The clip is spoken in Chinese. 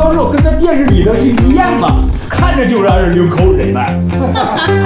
销售跟那电视里头是一样嘛，看着就让人流口水嘛。